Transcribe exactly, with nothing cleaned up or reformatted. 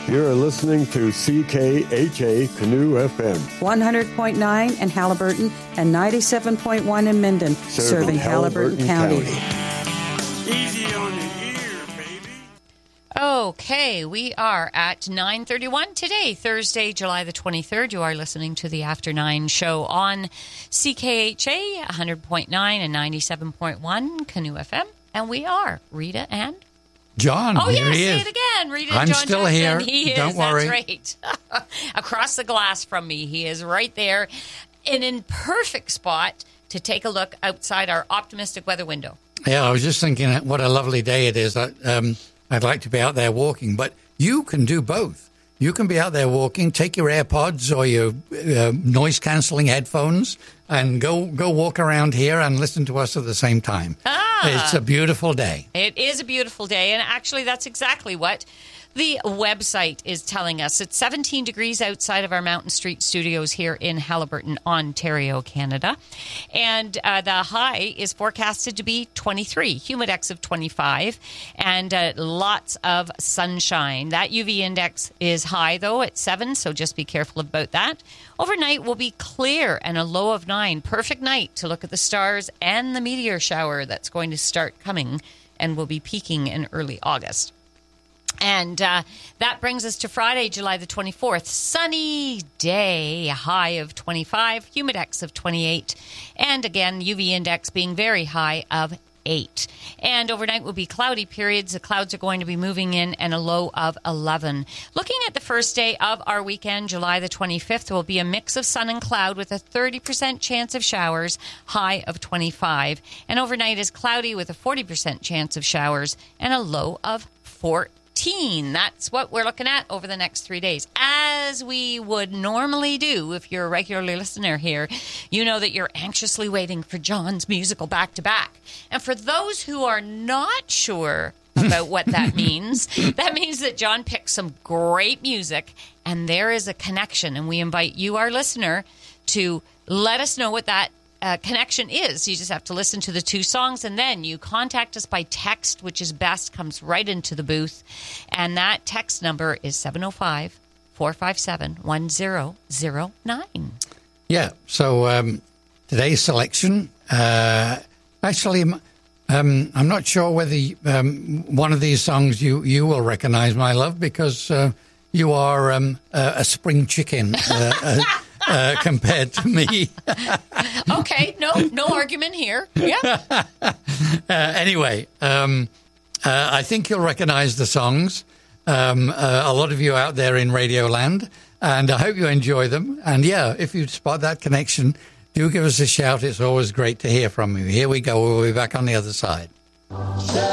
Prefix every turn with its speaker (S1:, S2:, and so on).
S1: You're listening to C K H A Canoe F M.
S2: one hundred point nine in Haliburton and ninety-seven point one in Minden, serving, serving Haliburton, Haliburton County. County.
S3: Easy on the ear, baby.
S4: Okay, we are at nine thirty-one today, Thursday, July the twenty-third. You are listening to the After Nine show on C K H A, one hundred point nine and ninety-seven point one Canoe F M. And we are Rita and
S5: John.
S4: Oh,
S5: here
S4: yes,
S5: he
S4: say
S5: is.
S4: it again. Rita
S5: I'm
S4: John
S5: still
S4: Jackson.
S5: here.
S4: He is,
S5: Don't worry.
S4: That's right. Across the glass from me. He is right there and in perfect spot to take a look outside our optimistic weather window.
S5: Yeah, I was just thinking what a lovely day it is. I, um, I'd like to be out there walking, but you can do both. You can be out there walking, take your AirPods or your uh, noise-canceling headphones and go go walk around here and listen to us at the same time. Ah, it's a beautiful day.
S4: It is a beautiful day, and actually that's exactly what the website is telling us. It's seventeen degrees outside of our Mountain Street studios here in Haliburton, Ontario, Canada. And uh, the high is forecasted to be twenty-three, humidex of twenty-five, and uh, lots of sunshine. That U V index is high, though, at seven, so just be careful about that. Overnight will be clear and a low of nine. Perfect night to look at the stars and the meteor shower that's going to start coming and will be peaking in early August. And uh, that brings us to Friday, July the twenty-fourth. Sunny day, a high of twenty-five, humidex of twenty-eight, and again, U V index being very high of eight. And overnight will be cloudy periods. The clouds are going to be moving in and a low of eleven. Looking at the first day of our weekend, July the twenty-fifth, will be a mix of sun and cloud with a thirty percent chance of showers, high of twenty-five. And overnight is cloudy with a forty percent chance of showers and a low of fourteen. That's what we're looking at over the next three days. As we would normally do, if you're a regular listener here, you know that you're anxiously waiting for John's musical back-to-back. And for those who are not sure about what that means, that means that John picked some great music, and there is a connection. And we invite you, our listener, to let us know what that Uh, connection is. You just have to listen to the two songs, and then you contact us by text, which is best, comes right into the booth. And that text number is seven oh five, four five seven, one oh oh nine.
S5: Yeah, so um, today's selection, uh, actually, um, I'm not sure whether um, one of these songs you, you will recognize, my love, because uh, you are um, a, a spring chicken. Uh, uh, Uh, compared to me.
S4: Okay, no no argument here. Yeah.
S5: uh, anyway, um, uh, I think you'll recognize the songs. Um, uh, a lot of you out there in Radio Land, and I hope you enjoy them. And yeah, if you spot that connection, do give us a shout. It's always great to hear from you. Here we go. We'll be back on the other side.